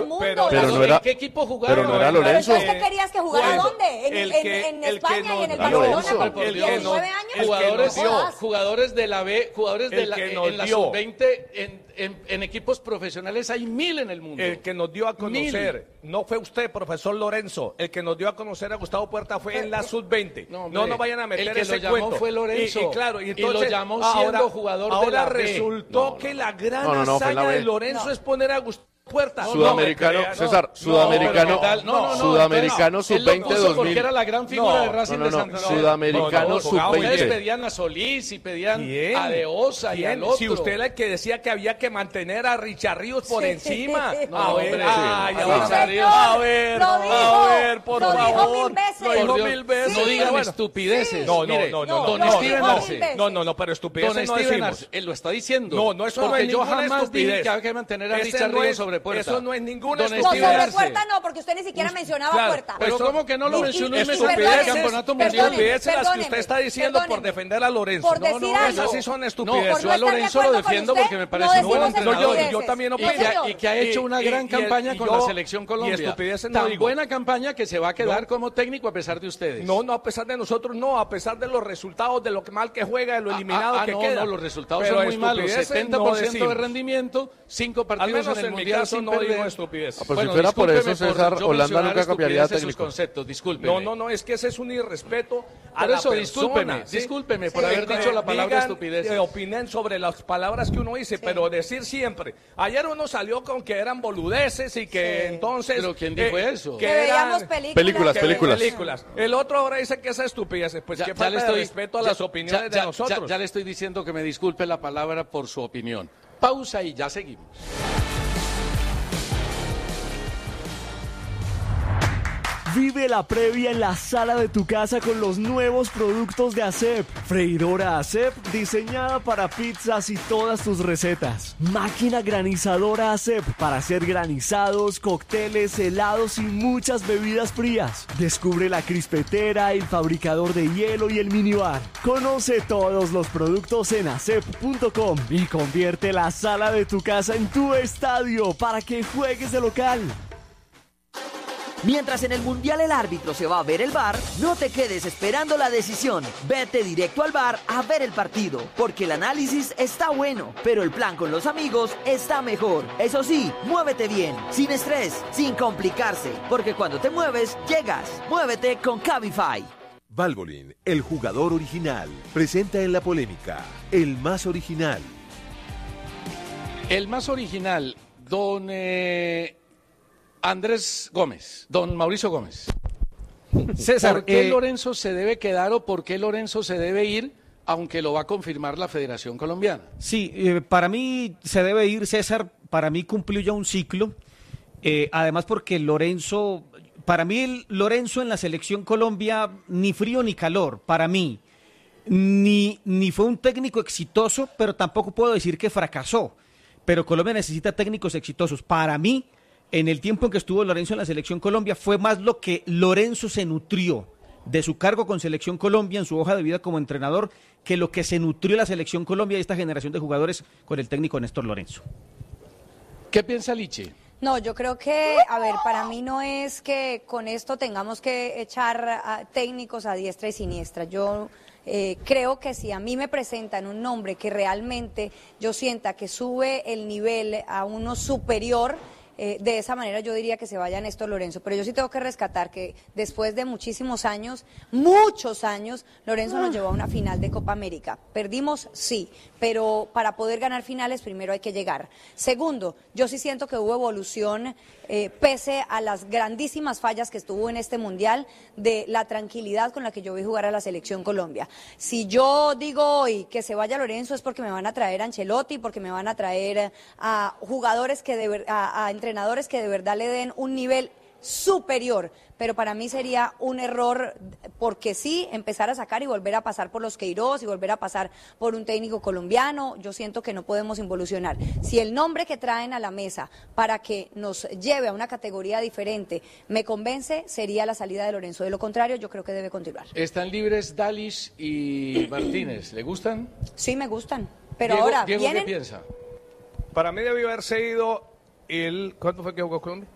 mundo. Pero no era, ¿en qué equipo jugaron? Pero no era Lorenzo. ¿Pero entonces qué querías que jugara dónde? ¿En España y en el Barcelona con 19 años? Jugadores de la B, jugadores de la sub-20 en equipos profesionales hay 1000 en el mundo. El que nos dio a conocer, no fue usted, profesor Lorenzo, el que nos dio a conocer a Gustavo Puerta fue en la sub-20. No nos vayan a meter ese cuento. El que lo llamó fue Lorenzo. Y claro, y entonces, lo llamó siendo jugador de la B. Ahora resultó que la gran hazaña de Lorenzo es poner a Gustavo Puerta. Sudamericano, César, sudamericano sub-20 2000. Porque era la gran figura de Racing de Santander. Sudamericano sub-20. Ustedes pedían a Solís y pedían a De Osa y al otro. Si usted era el que decía que había que mantener a Richard Ríos por encima. A ver, por favor. Lo dijo mil veces. No digan estupideces. No, pero estupideces no decimos. Él lo está diciendo. No, eso porque no es yo ninguna jamás dije estupidez. que había que mantener a Richard Ríos sobre Puerta. Eso no es ninguna estupidez. No, sobre Puerta no, porque usted ni siquiera mencionaba Puerta. Pero ¿cómo que no lo mencionó? Estupideces las que usted está diciendo por defender a Lorenzo. Por decir algo. Esas sí son estupideces. Yo a Lorenzo lo defiendo porque me parece un buen entrenador. Yo también y que ha hecho una gran campaña con la Selección Colombia. Tan buena campaña que se va a quedar como técnico a pesar de ustedes. No, a pesar de nosotros no, a pesar de los resultados, de lo mal que juega, de lo eliminado que queda. No, los resultados son muy malos. 70% de rendimiento, 5 partidos en el Mundial sin perder. Estupidez. Pues si fuera por eso, César, Holanda nunca cambiaría de técnico. Conceptos, discúlpeme. No, es que ese es un irrespeto a por la eso, persona. Discúlpeme por haber dicho la palabra estupidez. Opinen sobre las palabras que uno dice, pero decir siempre. Ayer uno salió con que eran boludeces y que entonces... ¿Pero quién dijo eso? Que veíamos películas. El otro ahora dice que esa estupidez. Pues que falta de respeto a las opiniones de nosotros. Ya le estoy diciendo que me disculpe la palabra por su opinión. Pausa y ya seguimos. Vive la previa en la sala de tu casa con los nuevos productos de ASEP. Freidora ASEP diseñada para pizzas y todas tus recetas. Máquina granizadora ASEP para hacer granizados, cócteles, helados y muchas bebidas frías. Descubre la crispetera, el fabricador de hielo y el minibar. Conoce todos los productos en asep.com y convierte la sala de tu casa en tu estadio para que juegues de local. Mientras en el Mundial el árbitro se va a ver el VAR, no te quedes esperando la decisión. Vete directo al VAR a ver el partido, porque el análisis está bueno, pero el plan con los amigos está mejor. Eso sí, muévete bien, sin estrés, sin complicarse, porque cuando te mueves, llegas. Muévete con Cabify. Valvoline, el jugador original, presenta en la polémica, el más original. El más original, don... Andrés Gómez, don Mauricio Gómez. César, ¿por qué Lorenzo se debe quedar o por qué Lorenzo se debe ir, aunque lo va a confirmar la Federación Colombiana? Sí, para mí se debe ir, César, para mí cumplió ya un ciclo, además porque Lorenzo, para mí Lorenzo en la Selección Colombia, ni frío ni calor, para mí, ni fue un técnico exitoso, pero tampoco puedo decir que fracasó, pero Colombia necesita técnicos exitosos, para mí. En el tiempo en que estuvo Lorenzo en la Selección Colombia fue más lo que Lorenzo se nutrió de su cargo con Selección Colombia en su hoja de vida como entrenador que lo que se nutrió la Selección Colombia y esta generación de jugadores con el técnico Néstor Lorenzo. ¿Qué piensa Lichi? No, yo creo que, para mí no es que con esto tengamos que echar a técnicos a diestra y siniestra. Yo creo que si a mí me presentan un nombre que realmente yo sienta que sube el nivel a uno superior, de esa manera yo diría que se vaya Néstor Lorenzo, pero yo sí tengo que rescatar que después de muchísimos años, Lorenzo nos llevó a una final de Copa América. Perdimos, sí, pero para poder ganar finales primero hay que llegar. Segundo, yo sí siento que hubo evolución, pese a las grandísimas fallas que estuvo en este Mundial, de la tranquilidad con la que yo vi jugar a la Selección Colombia. Si yo digo hoy que se vaya Lorenzo es porque me van a traer a Ancelotti, porque me van a traer a jugadores a entrenadores que de verdad le den un nivel superior, pero para mí sería un error, porque sí, empezar a sacar y volver a pasar por los Queiroz y volver a pasar por un técnico colombiano. Yo siento que no podemos involucionar. Si el nombre que traen a la mesa para que nos lleve a una categoría diferente me convence, sería la salida de Lorenzo. De lo contrario, yo creo que debe continuar. Están libres Dalish y Martínez. ¿Le gustan? Sí, me gustan. Pero Diego, ahora, Diego, ¿vienen? ¿qué piensa? Para mí debió haberse ido ¿cuánto fue que jugó Colombia?